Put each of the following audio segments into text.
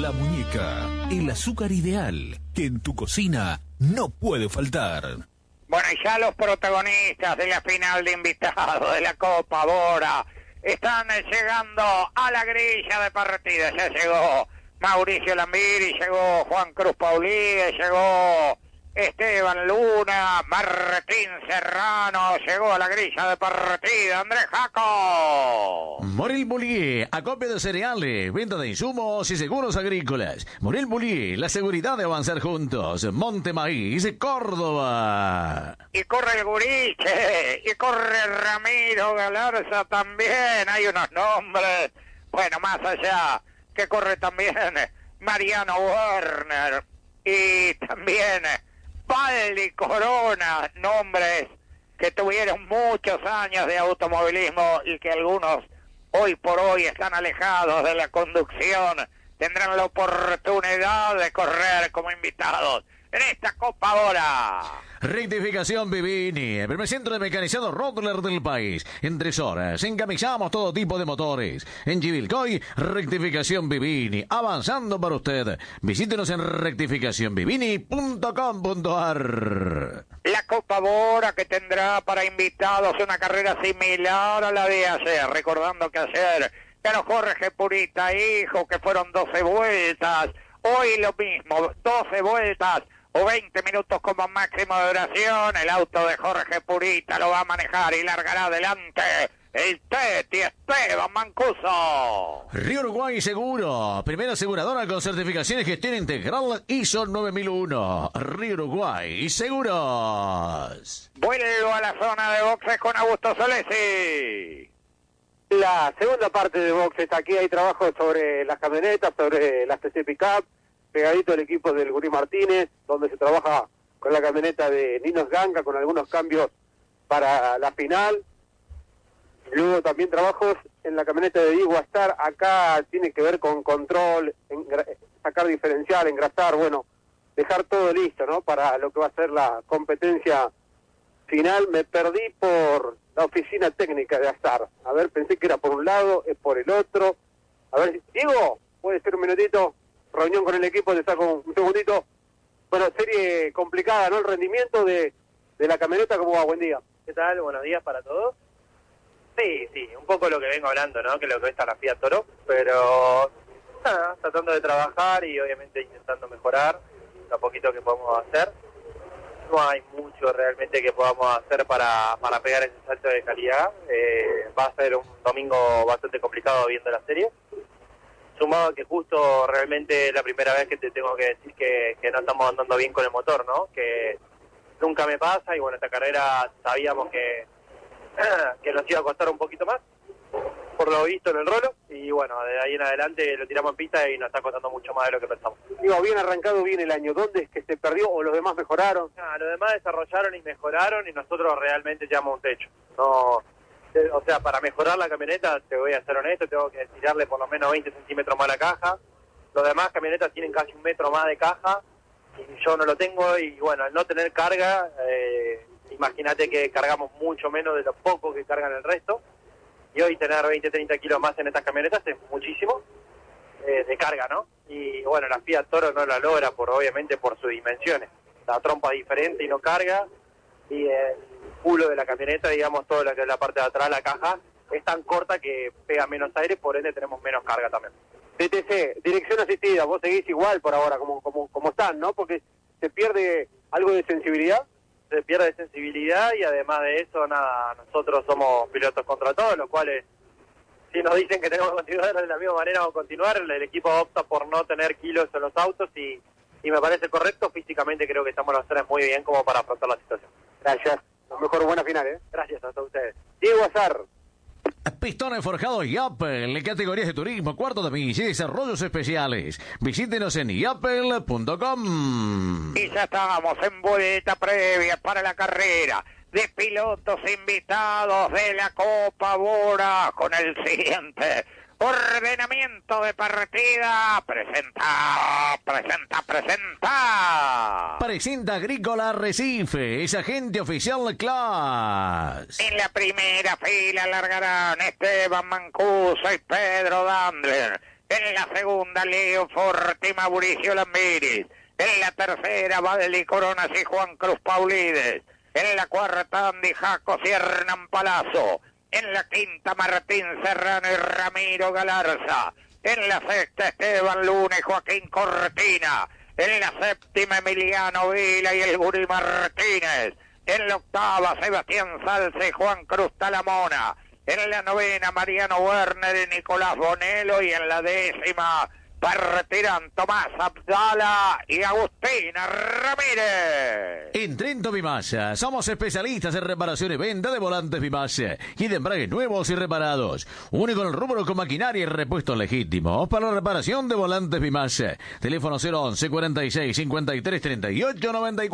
La Muñeca, el azúcar ideal que en tu cocina no puede faltar. Bueno, y ya los protagonistas de la final de invitados de la Copa Bora están llegando a la grilla de partida. Ya llegó Mauricio Lambiri, llegó Juan Cruz Paulí, llegó Esteban Luna, Martín Serrano, llegó a la grilla de partida, Andrés Jaco. Morel Bullier, acopio de cereales, venta de insumos y seguros agrícolas. Morel Bullier, la seguridad de avanzar juntos. Monte Maíz, Córdoba. Y corre el Guriche, y corre Ramiro Galarza también. Hay unos nombres, bueno, más allá, que corre también Mariano Werner y también Valdi Corona, nombres que tuvieron muchos años de automovilismo y que algunos hoy por hoy están alejados de la conducción, tendrán la oportunidad de correr como invitados en esta Copa Bora. Rectificación Vivini, el primer centro de mecanizado Rottler del país. En 3 horas encamisamos todo tipo de motores. En Chivilcoy, Rectificación Vivini, avanzando para usted. Visítenos en rectificacionvivini.com.ar. La Copa Bora que tendrá para invitados una carrera similar a la de ayer, recordando que ayer ganó Jorge Purita, hijo, que fueron 12 vueltas. Hoy lo mismo, 12 vueltas o 20 minutos como máximo de duración. El auto de Jorge Purita lo va a manejar y largará adelante el Teti Esteban Mancuso. Río Uruguay Seguro, primera aseguradora con certificación y gestión integral ISO 9001. Río Uruguay Seguros. Vuelvo a la zona de boxes con Augusto Solesi. La segunda parte de boxes, aquí hay trabajo sobre las camionetas, sobre las TC Pickup, pegadito el equipo del Gurí Martínez, donde se trabaja con la camioneta de Ninos Ganga, con algunos cambios para la final. Luego también trabajos en la camioneta de Diego Astar, acá tiene que ver con control, sacar diferencial, engrasar, bueno, dejar todo listo, ¿no? Para lo que va a ser la competencia final. Me perdí por la oficina técnica de Astar. A ver, pensé que era por un lado, es por el otro. A ver, Diego, puede ser un minutito, reunión con el equipo, te saco un segundito. Bueno, serie complicada, ¿no? El rendimiento de la camioneta, ¿cómo va? Buen día. ¿Qué tal? Buenos días para todos. Sí, un poco lo que vengo hablando, ¿no? Que lo que está la Fiat Toro, pero nada, tratando de trabajar y obviamente intentando mejorar lo poquito que podemos hacer. No hay mucho realmente que podamos hacer para pegar ese salto de calidad. Va a ser un domingo bastante complicado viendo la serie. Sumado a que justo realmente es la primera vez que te tengo que decir que no estamos andando bien con el motor, ¿no? Que nunca me pasa y bueno, esta carrera sabíamos que nos iba a costar un poquito más, por lo visto en el rolo, y bueno, de ahí en adelante lo tiramos en pista y nos está costando mucho más de lo que pensamos. Digo, bien arrancado, bien el año. ¿Dónde es que se perdió o los demás mejoraron? Los demás desarrollaron y mejoraron y nosotros realmente llevamos un techo. No, o sea, para mejorar la camioneta, te voy a ser honesto, tengo que tirarle por lo menos 20 centímetros más a la caja. Los demás camionetas tienen casi 1 metro más de caja y yo no lo tengo, y bueno, al no tener carga, imagínate que cargamos mucho menos de lo poco que cargan el resto. Y hoy tener 20, 30 kilos más en estas camionetas es muchísimo de carga, ¿no? Y bueno, la Fiat Toro no la logra obviamente por sus dimensiones. La trompa es diferente y no carga, y el culo de la camioneta, digamos, todo lo que es la parte de atrás, la caja, es tan corta que pega menos aire, por ende tenemos menos carga también. DTC, dirección asistida, vos seguís igual por ahora, como están, ¿no? Porque se pierde algo de sensibilidad. Se pierde sensibilidad y además de eso, nada, nosotros somos pilotos contratados, los cuales, si nos dicen que tenemos que continuar de la misma manera, vamos a continuar. El equipo opta por no tener kilos en los autos y me parece correcto. Físicamente creo que estamos los tres muy bien como para afrontar la situación. Gracias. Lo mejor, buena final, ¿eh? Gracias a ustedes. Diego Azar. Pistones forjados Yapel, categorías de turismo, cuarto de milla y desarrollos especiales. Visítenos en yapel.com. Y ya estamos en vuelta previa para la carrera de pilotos invitados de la Copa Bora con el siguiente ordenamiento de partida. Presenta. Presenta Agrícola Recife, es agente oficial Class. En la primera fila largarán Esteban Mancuso y Pedro Dandler. En la segunda, Leo Forte y Mauricio Lambiris. En la tercera, Valdi Coronas y Juan Cruz Paulides. En la cuarta, Andy Jacos y Hernán Palazzo. En la quinta, Martín Serrano y Ramiro Galarza. En la sexta, Esteban Luna y Joaquín Cortina. En la séptima, Emiliano Vila y el Gurí Martínez. En la octava, Sebastián Salce y Juan Cruz Talamona. En la novena, Mariano Werner y Nicolás Bonello. Y en la décima, partirán Tomás Abdala y Agustina Ramírez. En Trento Vimasa somos especialistas en reparación y venta de volantes Vimasa y de embragues nuevos y reparados. Único en el rubro con maquinaria y repuestos legítimos para la reparación de volantes Vimasa. Teléfono 011 46 53 38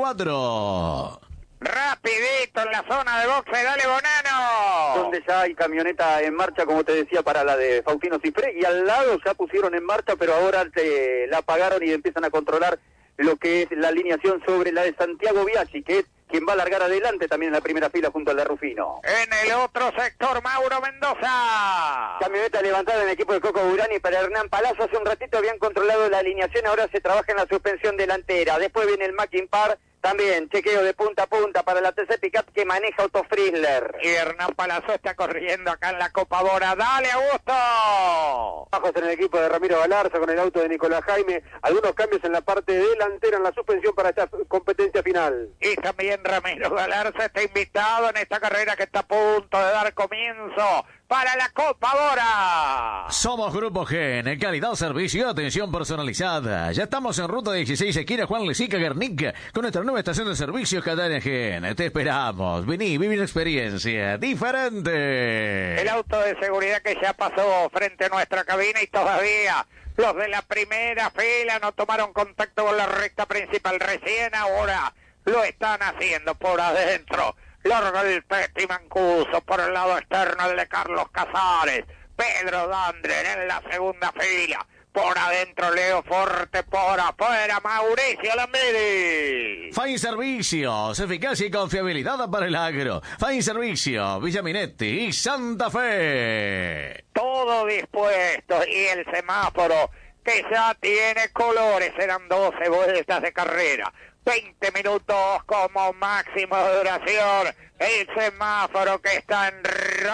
94. Rapidito en la zona de boxe, dale Bonano. Donde ya hay camioneta en marcha, como te decía, para la de Faustino Cifré, y al lado ya pusieron en marcha, pero ahora la apagaron y empiezan a controlar lo que es la alineación sobre la de Santiago Biaggi, que es quien va a largar adelante también en la primera fila junto al de Rufino. En el otro sector, Mauro Mendoza. Camioneta levantada en el equipo de Coco Burani para Hernán Palazzo. Hace un ratito habían controlado la alineación, ahora se trabaja en la suspensión delantera. Después viene el Mackin Par. También chequeo de punta a punta para la TC Pickup que maneja Otto Frizzler. Y Hernán Palazzo está corriendo acá en la Copa Bora. ¡Dale, Augusto! Bajos en el equipo de Ramiro Galarza con el auto de Nicolás Jaime. Algunos cambios en la parte delantera en la suspensión para esta competencia final. Y también Ramiro Galarza está invitado en esta carrera que está a punto de dar comienzo para la Copa Bora. Somos Grupo Gen, calidad, servicio y atención personalizada. Ya estamos en ruta 16, esquina Juan Lezica, Guernica, con nuestra nueva estación de servicios Cadena Gen. Te esperamos. Vení, viví una experiencia diferente. El auto de seguridad que ya pasó frente a nuestra cabina y todavía los de la primera fila no tomaron contacto con la recta principal. Recién ahora lo están haciendo por adentro. Larga el Teti Mancuso por el lado externo, el de Carlos Casares. Pedro Dandren en la segunda fila. Por adentro, Leo Forte, por afuera, Mauricio Lambiris. Fine Servicios, eficacia y confiabilidad para el agro. Fine Servicios, Villa Minetti y Santa Fe. Todo dispuesto y el semáforo que ya tiene colores. Serán 12 vueltas de carrera. 20 minutos como máximo de duración. El semáforo que está en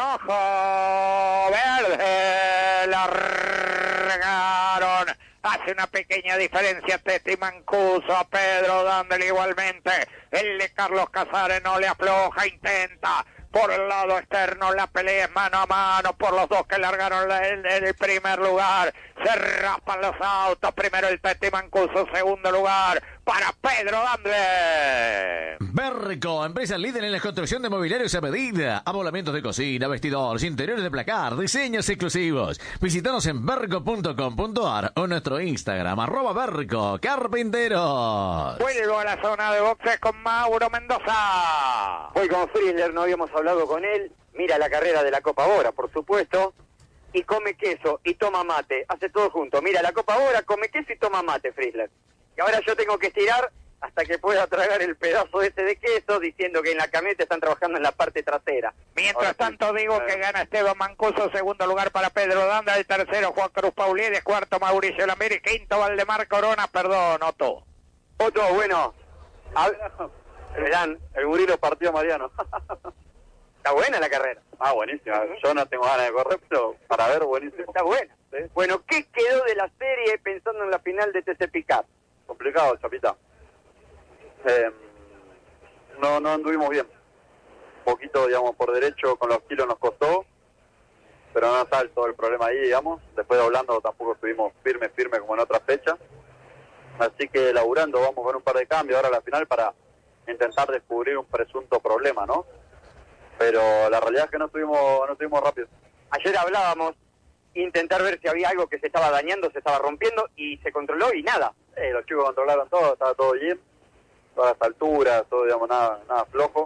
rojo, verde, largaron. Hace una pequeña diferencia Teti Mancuso a Pedro dándole igualmente. El de Carlos Casares no le afloja, intenta. Por el lado externo la pelea es mano a mano por los dos que largaron el primer lugar. Se raspan los autos. Primero el Teti Mancuso, segundo lugar para Pedro Dandre. Berco, empresa líder en la construcción de mobiliarios a medida, amoblamientos de cocina, vestidores, interiores de placar, diseños exclusivos. Visítanos en berco.com.ar o en nuestro Instagram, @Berco Carpinteros. Vuelvo a la zona de boxes con Mauro Mendoza. Hoy con Frizzler no habíamos hablado con él. Mira la carrera de la Copa Bora, por supuesto. Y come queso y toma mate. Hace todo junto. Mira la Copa Bora, come queso y toma mate, Frizzler. Y ahora yo tengo que estirar hasta que pueda tragar el pedazo ese de queso, diciendo que en la camioneta están trabajando en la parte trasera. Mientras Ahora, tanto digo que gana Esteban Mancuso, segundo lugar para Pedro Danda, el tercero Juan Cruz Paulides, cuarto Mauricio Lambiris, quinto Valdemar Corona, perdón, Otto. Otto, bueno. Verán, el gurí lo partió Mariano. Está buena la carrera. Ah, buenísima. Yo no tengo ganas de correr, pero para ver, buenísimo. Está buena. ¿Sí? Bueno, ¿qué quedó de la serie pensando en la final de TC Pickup? Complicado, Chapita. No anduvimos bien. Un poquito, digamos, por derecho con los kilos nos costó, pero no está todo el problema ahí, digamos. Después de Orlando tampoco estuvimos firme como en otras fechas. Así que laburando, vamos con un par de cambios ahora a la final para intentar descubrir un presunto problema, ¿no? Pero la realidad es que no estuvimos rápidos. Ayer hablábamos, intentar ver si había algo que se estaba dañando, se estaba rompiendo, y se controló y nada. Los chicos controlaron todo, estaba todo bien, todas las alturas, todo, digamos, nada flojo.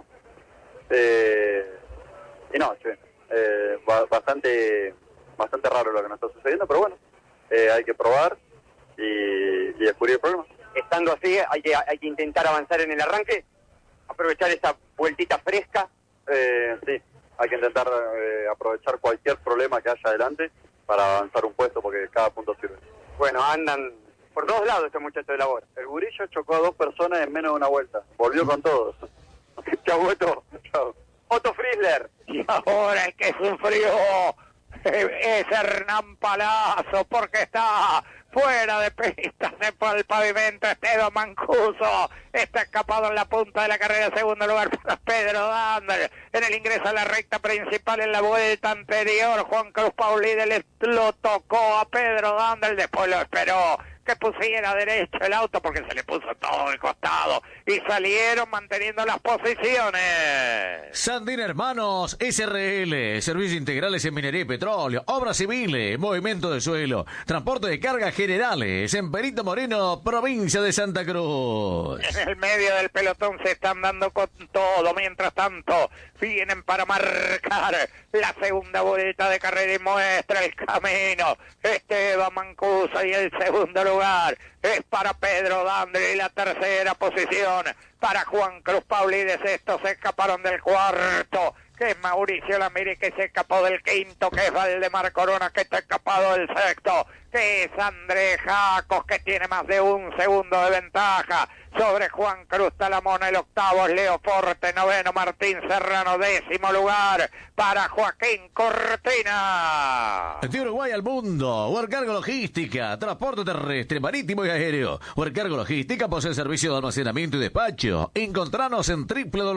Y no, bastante raro lo que nos está sucediendo, pero bueno, hay que probar y descubrir el problema. Estando así, hay que intentar avanzar en el arranque, aprovechar esta vueltita fresca. Sí, hay que intentar aprovechar cualquier problema que haya adelante para avanzar un puesto porque cada punto sirve. Bueno, andan por todos lados este muchacho de labor. El gurillo chocó a 2 personas en menos de una vuelta. Volvió con todos. Chau, Otto. Chao. Otto Frizzler. Y ahora el que sufrió es Hernán Palazzo, porque está fuera de pista, se fue al pavimento Esteban Mancuso, está escapado en la punta de la carrera, segundo lugar para Pedro Dander, en el ingreso a la recta principal en la vuelta anterior, Juan Cruz Paulide lo tocó a Pedro Dander, después lo esperó que pusiera derecho el auto porque se le puso todo el costado y salieron manteniendo las posiciones. Sandín Hermanos SRL, servicios integrales en minería y petróleo, obras civiles, movimiento de suelo, transporte de cargas generales en Perito Moreno, provincia de Santa Cruz. En el medio del pelotón se están dando con todo, mientras tanto vienen para marcar la segunda vuelta de carrera y muestra el camino Esteban Mancuso, y el segundo lugar es para Pedro Dander y la tercera posición para Juan Cruz Paulides. Estos se escaparon del cuarto, que es Mauricio Lamiri, que se escapó del quinto, que es Valdemar Corona, que está escapado del sexto, que es Andrés Jacos, que tiene más de un segundo de ventaja sobre Juan Cruz Talamona. El octavo es Leo Forte, noveno Martín Serrano, décimo lugar para Joaquín Cortina. De Uruguay al mundo, Huercargo Logística, transporte terrestre, marítimo y aéreo. Huercargo Logística posee servicio de almacenamiento y despacho. Encontranos en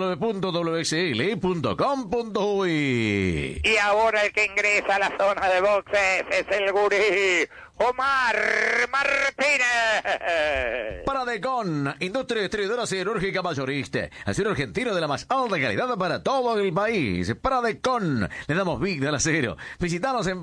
www.sl.com.uy. Y ahora el que ingresa a la zona de boxes es el gurí Omar Martínez. Paradecon, industria distribuidora siderúrgica mayorista. Acero argentino de la más alta calidad para todo el país. Paradecon, le damos vida al acero. Visítanos en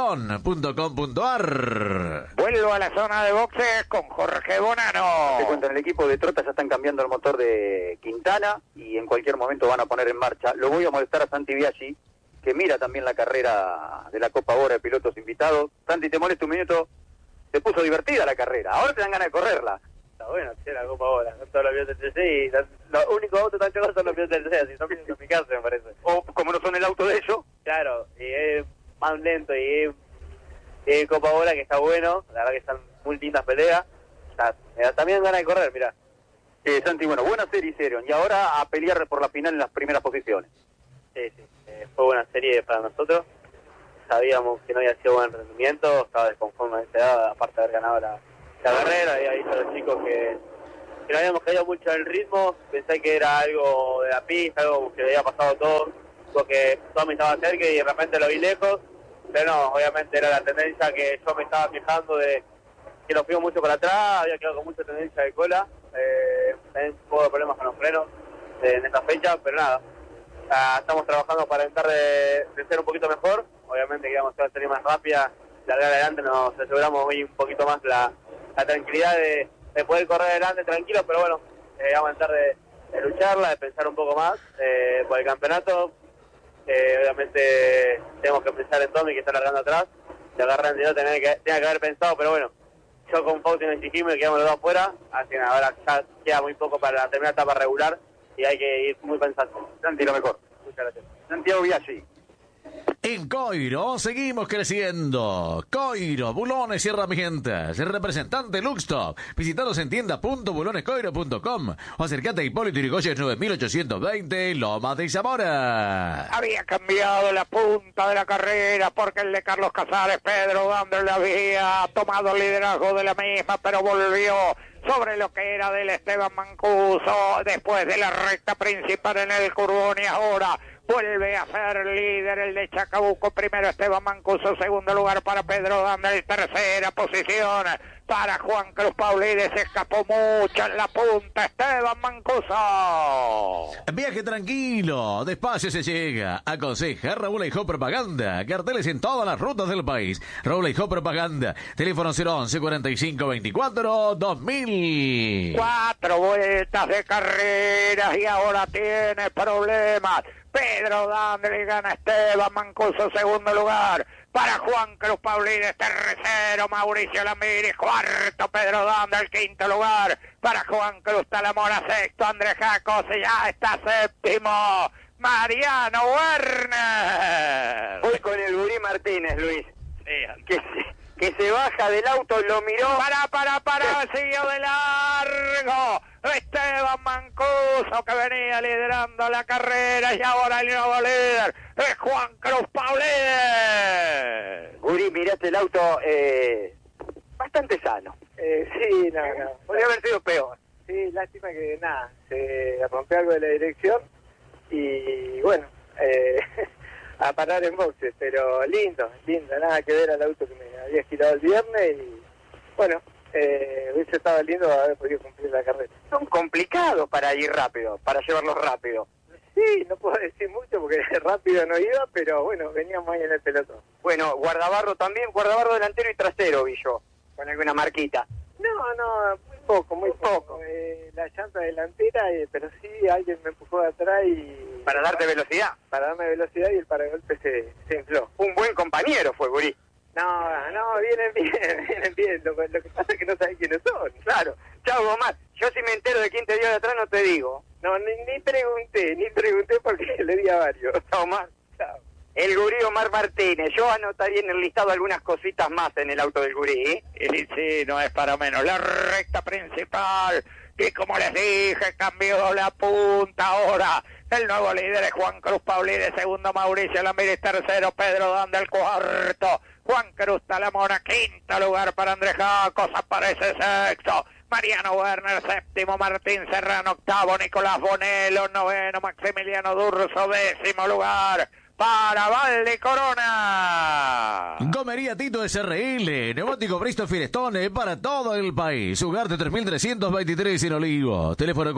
paradecon.com.ar. Vuelvo a la zona de boxes con Jorge Bonano. Te cuento, en el equipo de Trota ya están cambiando el motor de Quintana y en cualquier momento van a poner en marcha. Lo voy a molestar a Santi Biaggi, que mira también la carrera de la Copa Oro de pilotos invitados. Santi, te molesto un minuto. Se puso divertida la carrera. Ahora te dan ganas de correrla. Está bueno, sí, la Copa Oro, con todos los pilotos del TC y los únicos autos tan chocados son los pilotos del TC, así son en mi casa, me parece. O como no son el auto de ellos. Claro, y es más lento y es Copa Oro que está bueno, la verdad que están muy lindas peleas. O sea, me da también ganas de correr, mirá. Santi, bueno, buena serie hicieron. Y ahora a pelear por la final en las primeras posiciones. Sí, fue buena serie para nosotros. Sabíamos que no había sido buen rendimiento, estaba desconforme de esa edad, aparte de haber ganado la carrera. Había visto a los chicos que no habíamos caído mucho en el ritmo. Pensé que era algo de la pista, algo que le había pasado todo, porque todo me estaba cerca y de repente lo vi lejos. Pero no, obviamente era la tendencia que yo me estaba fijando de que nos fuimos mucho para atrás, había quedado con mucha tendencia de cola. También un poco de problemas con los frenos en esta fecha, pero nada. Estamos trabajando para intentar de ser un poquito mejor. Obviamente queríamos hacer la serie más rápida, largar adelante, nos aseguramos hoy un poquito más la tranquilidad de poder correr adelante tranquilo, pero bueno, vamos a intentar de lucharla, de pensar un poco más por el campeonato. Obviamente tenemos que pensar en Tommy, que está largando atrás, de agarrar el tenía que haber pensado, pero bueno, yo con Fausti nos exigimos y quedamos los dos afuera, así que ahora ya queda muy poco para terminar la etapa regular y hay que ir muy pensando. Santi, lo mejor. Muchas gracias. Santiago Biaggi. En Coiro seguimos creciendo. Coiro, bulones y herramientas. El representante Luxtop. Visitanos en tienda.bulonescoiro.com o acercate a Hipólito Yrigoyen 9820, Loma de Zamora. Había cambiado la punta de la carrera porque el de Carlos Casares, Pedro Dander, le había tomado el liderazgo de la misma, pero volvió sobre lo que era del Esteban Mancuso después de la recta principal en el Curbón, y ahora vuelve a ser líder el de Chacabuco. Primero Esteban Mancuso, segundo lugar para Pedro Dander, tercera posición para Juan Cruz Paulides. Se escapó mucho en la punta Esteban Mancuso. Viaje tranquilo, despacio se llega. Aconseja Raúl Eijó Propaganda. Carteles en todas las rutas del país. Raúl Eijó Propaganda. Teléfono 011 45 24 2000. 4 vueltas de carreras y ahora tiene problemas. Pedro Dander gana Esteban Mancuso, segundo lugar para Juan Cruz Paulines, tercero Mauricio Lamiri, cuarto Pedro Dander, quinto lugar para Juan Cruz Talamora, sexto Andrés Jacos, y ya está séptimo Mariano Werner. Voy con el Gurí Martínez, Luis. que se baja del auto, lo miró. Para, siguió de largo. Esteban Mancuso, que venía liderando la carrera, y ahora el nuevo líder es Juan Cruz Paulides. Guri, miraste el auto bastante sano. Sí, no. Podría haber sido peor. Sí, lástima que nada, se rompió algo de la dirección y bueno, a parar en boxes, pero lindo, nada que ver al auto que me había girado el viernes y bueno, hubiese estado lindo haber podido cumplir la carrera. Son complicados para ir rápido, para llevarlos rápido. Sí, no puedo decir mucho porque rápido no iba, pero bueno, veníamos ahí en el pelotón. Bueno, guardabarro también, guardabarro delantero y trasero vi yo, con alguna marquita. No, muy poco. La llanta delantera, pero sí alguien me empujó de atrás y... ¿Para darte velocidad? Para darme velocidad y el paragolpe se infló. Un buen compañero fue, Gurí. No, vienen bien. Lo que pasa es que no saben quiénes son. Claro. Chao, Omar. Yo si me entero de quién te dio de atrás no te digo. No, ni pregunté porque le di a varios. Chao, Omar. Chao. El Gurí Omar Martínez. Yo anotaría en el listado algunas cositas más en el auto del Gurí, ¿eh? Y sí, no es para menos. La recta principal. Y como les dije, cambió la punta ahora. El nuevo líder es Juan Cruz Paulides, segundo Mauricio Lamírez, tercero Pedro Danda, cuarto Juan Cruz Talamona, quinto lugar para Andrés Jacos, aparece sexto Mariano Werner, séptimo Martín Serrano, octavo Nicolás Bonello, noveno Maximiliano Durso, décimo lugar para Valde Corona. Gomería Tito SRL, neumático Bristol Firestone para todo el país. Ugarte 3323 en Olivos. Teléfono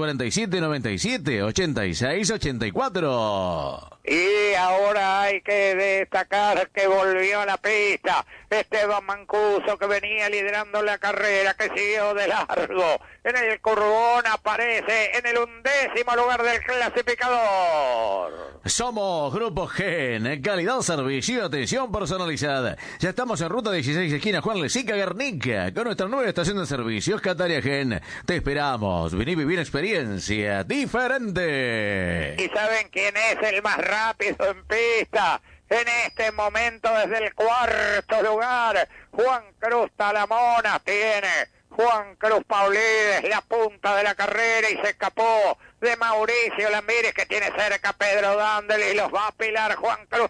4797-8684. Y ahora hay que destacar que volvió a la pista Esteban Mancuso, que venía liderando la carrera, que siguió de largo. En el Curbón aparece en el 11º lugar del clasificador. Somos Grupo Gen, calidad, servicio y atención personalizada. Ya estamos en ruta 16, esquina Juan Lesica, Guernica, con nuestra nueva estación de servicios, Cataria Gen. Te esperamos, vení a vivir una experiencia diferente. ¿Y saben quién es el más rápido en pista? En este momento, desde el cuarto lugar, Juan Cruz Talamona tiene Juan Cruz Paulides, la punta de la carrera, y se escapó de Mauricio Lamírez, que tiene cerca a Pedro Dándel, y los va a apilar Juan Cruz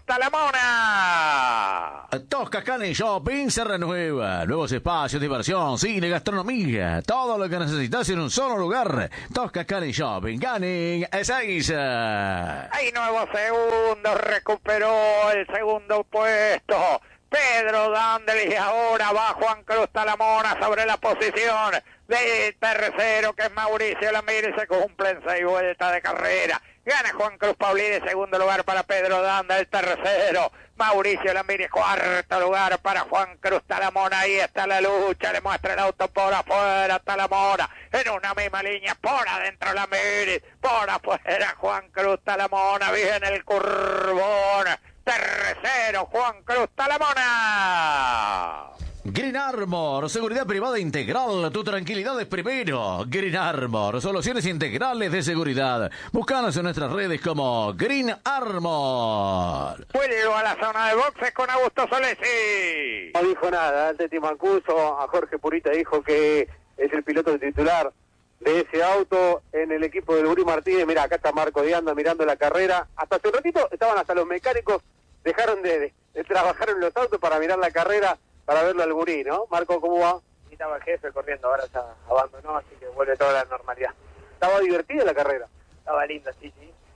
Talamona. Tosca Canning Shopping se renueva. Nuevos espacios, diversión, cine, gastronomía. Todo lo que necesitas en un solo lugar. Tosca Canning Shopping. Canning Ezeiza. Hay nuevo segundo, recuperó el segundo puesto Pedro Dándel, y ahora va Juan Cruz Talamona sobre la posición del tercero, que es Mauricio Lamírez. Se cumplen 6 vueltas de carrera. Gana Juan Cruz Paulides, segundo lugar para Pedro Dándel, tercero Mauricio Lamírez, cuarto lugar para Juan Cruz Talamona. Ahí está la lucha, le muestra el auto por afuera Talamona, en una misma línea, por adentro Lamírez, por afuera Juan Cruz Talamona. Viene el Curbón, tercero Juan Cruz Talamona. Green Armor, seguridad privada integral, tu tranquilidad es primero. Green Armor, soluciones integrales de seguridad. Búscanos en nuestras redes como Green Armor. Vuelvo a la zona de boxes con Augusto Solesi. No dijo nada, el Teti Mancuso, a Jorge Purita dijo que es el piloto titular de ese auto en el equipo del Gurí Martínez. Mira, acá está Marco Dianda mirando la carrera. Hasta hace un ratito estaban hasta los mecánicos, dejaron de trabajar en los autos para mirar la carrera, para verlo al Gurí, ¿no? Marco, ¿cómo va? Y estaba el jefe corriendo, ahora ya abandonó, así que vuelve toda la normalidad. ¿Estaba divertida la carrera? Estaba linda, sí.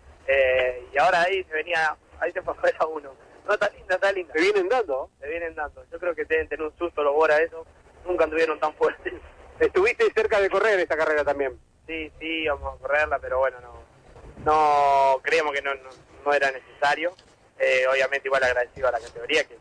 Y ahora ahí se fue fuera uno. No, está linda. ¿Se vienen dando? Se vienen dando. Yo creo que deben tener un susto los Bora eso. Nunca anduvieron tan fuertes. ¿Estuviste cerca de correr esta carrera también? Sí, vamos a correrla, pero bueno, no creemos que no era necesario. Obviamente igual agradecido a la categoría que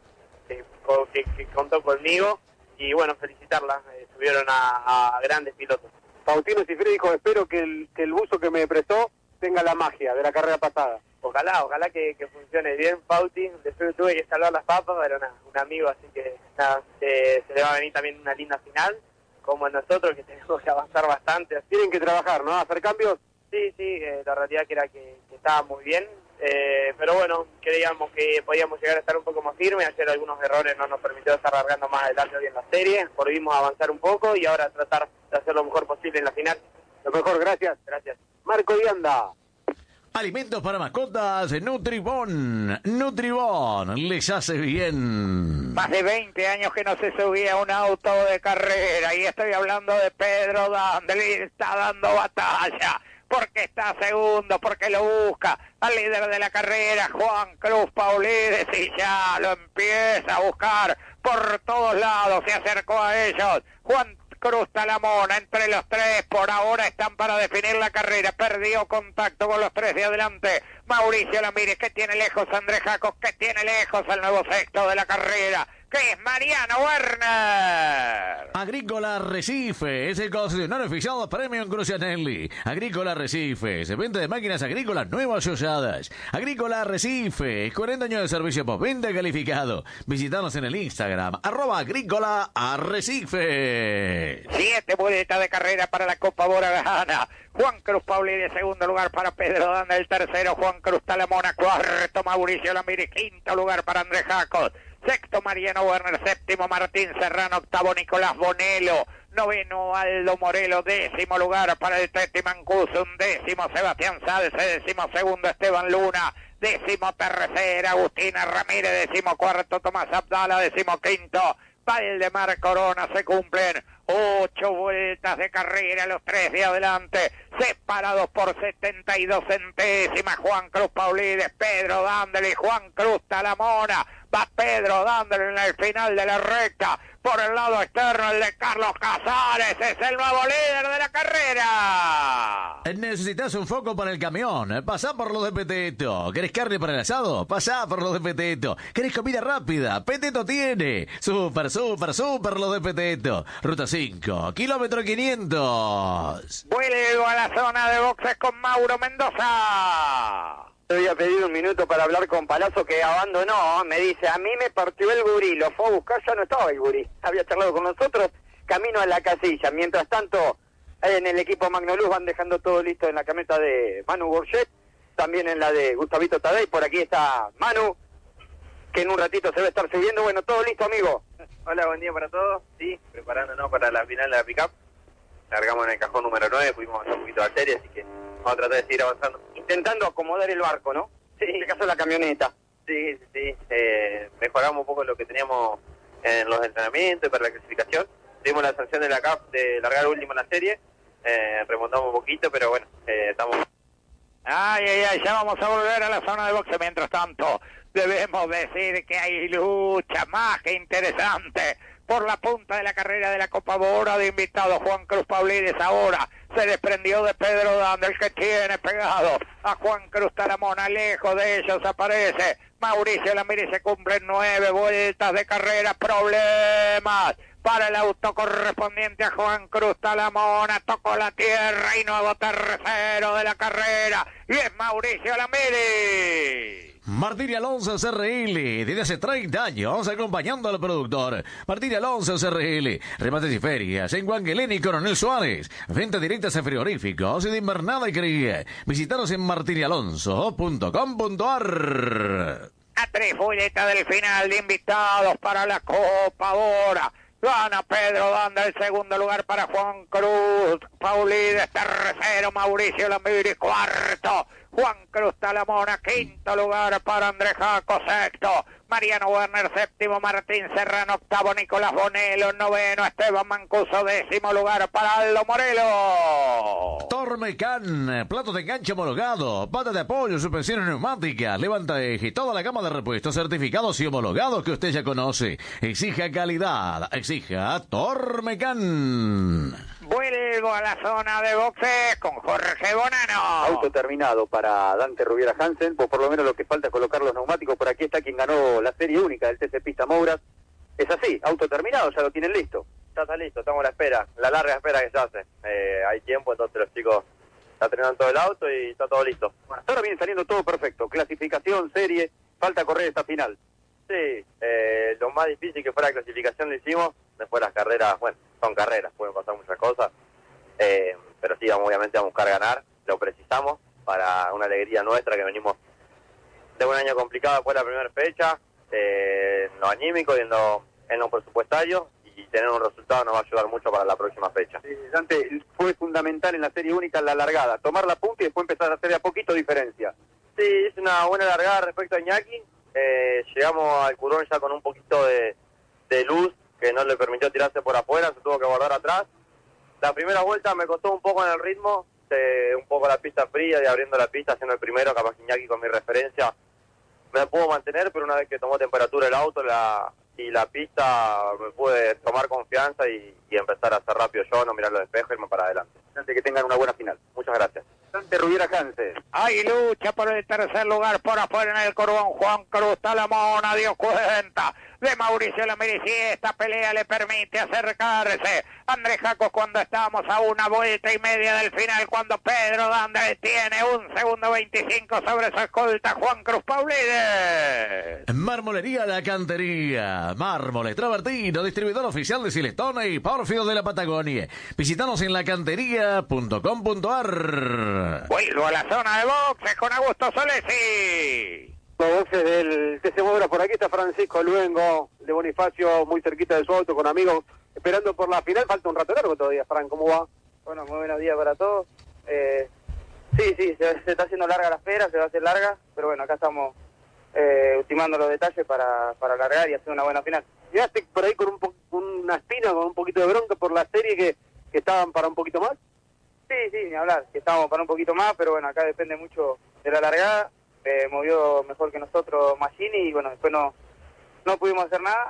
contó conmigo, y bueno, felicitarla. Subieron a grandes pilotos. Faustino Cifré dijo, espero que el buzo que me prestó tenga la magia de la carrera pasada. Ojalá que funcione bien, Fausti. Después tuve que salvar las papas, pero un amigo, así que nada, se le va a venir también una linda final, como nosotros, que tenemos que avanzar bastante. Tienen que trabajar, ¿no? ¿Hacer cambios? Sí, la realidad que era que estaba muy bien. Pero bueno, creíamos que podíamos llegar a estar un poco más firmes. Ayer algunos errores no nos permitió estar largando más adelante hoy en la serie. Volvimos a avanzar un poco y ahora tratar de hacer lo mejor posible en la final. Lo mejor, gracias. Gracias. Marco Vianda. Alimentos para mascotas, Nutribón. Nutribón, les hace bien. Más de 20 años que no se subía un auto de carrera y estoy hablando de Pedro Dandeli, está dando batalla porque está segundo, porque lo busca al líder de la carrera, Juan Cruz Paulides, y ya lo empieza a buscar por todos lados, se acercó a ellos, Juan Cruz Talamona, entre los tres, por ahora están para definir la carrera, perdió contacto con los tres de adelante, Mauricio Lamírez, que tiene lejos Andrés Jacos, que tiene lejos al nuevo sexto de la carrera, que es Mariano Werner. Agrícola Arrecife es el concesionario oficial Premium Crucianelli. Agrícola Arrecife, se vende de máquinas agrícolas nuevas y usadas. Agrícola Arrecife, 40 años de servicio postventa calificado. Visítanos en el Instagram, @Agrícola Arrecife. 7 vueltas de carrera para la Copa Bora gana. Juan Cruz Paulini, segundo lugar para Pedro Danda, el tercero Juan Cruz Talamona, cuarto Mauricio Lamírez, quinto lugar para Andrés Jacos, sexto Mariano Werner, séptimo Martín Serrano, octavo Nicolás Bonello, noveno Aldo Morelo, décimo lugar para el Teti Mancuso, undécimo Sebastián Salce, décimo segundo Esteban Luna, décimo tercera Agustina Ramírez, décimo cuarto Tomás Abdala, décimo quinto Valdemar Corona. Se cumplen 8 vueltas de carrera, los tres de adelante, separados por 72 centésimas. Juan Cruz Paulides, Pedro Dandel y Juan Cruz Talamona. Va Pedro Dandel en el final de la recta. Por el lado externo, el de Carlos Casares es el nuevo líder de la carrera. ¿Necesitas un foco para el camión? Pasá por los de Peteto. ¿Querés carne para el asado? Pasá por los de Peteto. ¿Querés comida rápida? Peteto tiene. Súper los de Peteto. Ruta 5, kilómetro 500. Vuelvo a la zona de boxes con Mauro Mendoza. Te había pedido un minuto para hablar con Palazzo, que abandonó. Me dice, a mí me partió el gurí, lo fue a buscar, ya no estaba el gurí. Había charlado con nosotros, camino a la casilla. Mientras tanto, en el equipo Magnoluz van dejando todo listo en la camioneta de Manu Bourget, también en la de Gustavito Tadei. Por aquí está Manu, que en un ratito se va a estar subiendo. Bueno, todo listo, amigo. Hola, buen día para todos. Sí, preparándonos para la final de la pick-up. Largamos en el cajón número 9, pudimos hacer un poquito de serie, así que vamos a tratar de seguir avanzando. Intentando acomodar el barco, ¿no? Sí. En este caso la camioneta. Sí. Mejoramos un poco lo que teníamos en los entrenamientos y para la clasificación. Tuvimos la sanción de la CAF de largar último en la serie. Remontamos un poquito, pero bueno, estamos... Ya vamos a volver a la zona de boxe. Mientras tanto, debemos decir que hay lucha más que interesante por la punta de la carrera de la Copa Bora. De invitado Juan Cruz Paulides ahora se desprendió de Pedro Dandel, que tiene pegado a Juan Cruz Talamona. Lejos de ellos aparece Mauricio Lamírez. Se cumplen 9 vueltas de carrera. Problemas para el auto correspondiente a Juan Cruz Talamona. Tocó la tierra y nuevo tercero de la carrera, y es Mauricio Lamírez. Martín Alonso CRL, desde hace 30 años acompañando al productor. Martín Alonso CRL, remates y ferias en Guanguelén y Coronel Suárez. Venta directas en frigoríficos y de invernada y cría. Visítanos en martinialonso.com.ar. A 3 vueltas del final de invitados para la Copa Bora. Gana Pedro Danda, el segundo lugar para Juan Cruz Paulides, tercero Mauricio Lamírez, cuarto Juan Cruz Talamona, quinto lugar para Andrés Jaco, sexto Mariano Werner, séptimo Martín Serrano, octavo Nicolás Bonello, noveno Esteban Mancuso, décimo lugar para Aldo Morelo. Tormecan, plato de enganche homologado, pata de apoyo, suspensiones neumáticas, levanta eje, toda la gama de repuestos certificados y homologados que usted ya conoce. Exija calidad, exija Tormecan. Vuelvo a la zona de boxes con Jorge Bonano. Auto terminado para Dante Rubiera Hansen, por lo menos lo que falta es colocar los neumáticos. Por aquí está quien ganó la serie única del TC Pista Mouras. Es así, auto terminado, ya lo tienen listo. Ya está listo, estamos a la espera, la larga espera que se hace. Hay tiempo, entonces los chicos están terminando todo el auto y está todo listo. Bueno, ahora viene saliendo todo perfecto, clasificación, serie, falta correr esta final. Sí, lo más difícil que fue la clasificación lo hicimos, después las carreras, bueno, son carreras, pueden pasar muchas cosas, pero sí, obviamente vamos a buscar ganar, lo precisamos para una alegría nuestra que venimos un año complicado después de la primera fecha, en lo anímico y en lo presupuestario, y tener un resultado nos va a ayudar mucho para la próxima fecha. Sí, Dante, fue fundamental en la serie única en la largada, tomar la punta y después empezar a hacer de a poquito diferencia. Sí, es una buena largada respecto a Iñaki. Llegamos al Curón ya con un poquito de luz que no le permitió tirarse por afuera, se tuvo que guardar atrás. La primera vuelta me costó un poco en el ritmo, un poco la pista fría y abriendo la pista, haciendo el primero, capaz Iñaki con mi referencia me pudo mantener, pero una vez que tomó temperatura el auto y la pista, me pude tomar confianza y empezar a hacer rápido yo, no mirar los espejos y irme para adelante. Dante, que tengan una buena final. Muchas gracias. Dante Rubiera Hanses. Hay lucha por el tercer lugar por afuera en el Corbón. Juan Cruz Talamona dio cuenta de Mauricio Lamiri. Si esta pelea le permite acercarse. Andrés Jacos cuando estamos a una vuelta y media del final, cuando Pedro Dandre tiene 1 segundo 25 sobre su escolta Juan Cruz Paulides. Marmolería La Cantería. Mármoles Travertino, distribuidor oficial de Silestone y Porfio de la Patagonia. Visítanos en lacantería.com.ar. Vuelvo a la zona de boxes con Augusto Solesi. Los boxes del TC Moura, por aquí está Francisco Luengo de Bonifacio, muy cerquita de su auto, con amigos, esperando por la final. Falta un rato largo todavía, Fran, ¿cómo va? Bueno, muy buenos días para todos. Sí, se está haciendo larga la espera, se va a hacer larga, pero bueno, acá estamos ultimando los detalles para alargar y hacer una buena final. ¿Llegaste por ahí con una espina, con un poquito de bronca por la serie que estaban para un poquito más? Sí, ni hablar, que estábamos para un poquito más, pero bueno, acá depende mucho de la largada. Movió mejor que nosotros Maggini y bueno, después no pudimos hacer nada.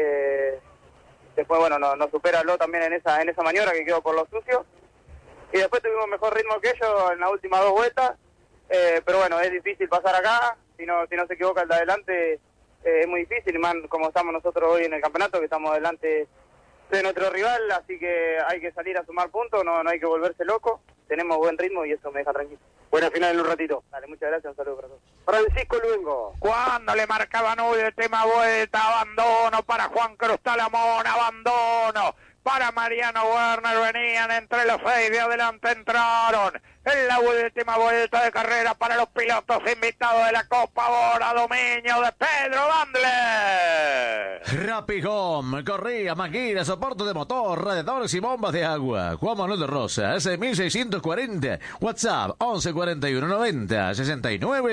Después bueno, nos supera Ló también en esa maniobra que quedó por lo sucio. Y después tuvimos mejor ritmo que ellos en las últimas 2 vueltas. Pero bueno, es difícil pasar acá. Si no se equivoca el de adelante, es muy difícil. Y más como estamos nosotros hoy en el campeonato, que estamos delante de nuestro rival. Así que hay que salir a sumar puntos, no hay que volverse loco. Tenemos buen ritmo y eso me deja tranquilo. Buena final en un ratito. Dale, muchas gracias, un saludo para todos. Francisco Luengo. Cuando le marcaban hoy el tema vuelta, abandono para Juan Cruz Talamona, abandono para Mariano Werner, venían entre los 6 de adelante, entraron en la última vuelta de carrera para los pilotos invitados de la Copa ahora, dominio de Pedro Bandler. Rapigón, correa, máquina, soporte de motor, radiadores y bombas de agua. Juan Manuel de Rosas, 1640. WhatsApp 11 41 90 69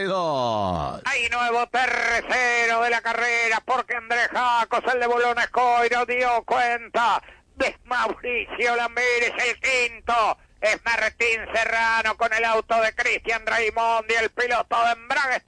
62. Hay nuevo tercero de la carrera porque Andrés Jacos, el de Bolones Coiro, dio cuenta de Mauricio Lamires, el quinto. Es Martín Serrano con el auto de Cristian Raimondi, el piloto de Embragues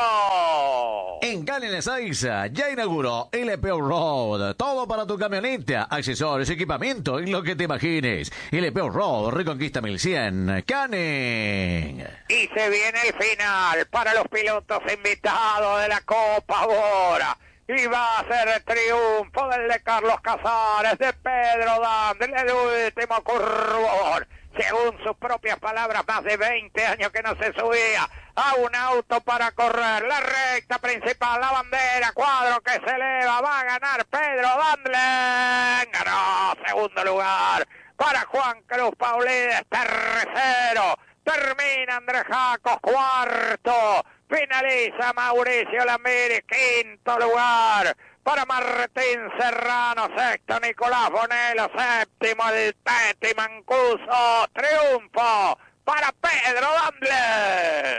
Trento. En Cali Ezeiza ya inauguró LP Road. Todo para tu camioneta, accesorios, equipamiento y lo que te imagines. LP Road, Reconquista 1100. Canning. Y se viene el final para los pilotos invitados de la Copa ahora. Y va a ser el triunfo del de Carlos Casares, de Pedro Dandre, el último curvón. Según sus propias palabras, más de 20 años que no se subía a un auto para correr. La recta principal, la bandera, cuadro que se eleva, va a ganar Pedro Dandre. Ganó, segundo lugar para Juan Cruz Paulides, tercero. Termina Andrés Jacos, cuarto. Finaliza Mauricio Lamiri, quinto lugar para Martín Serrano, sexto Nicolás Bonello, séptimo el Teti Mancuso, triunfo para Pedro Dandler.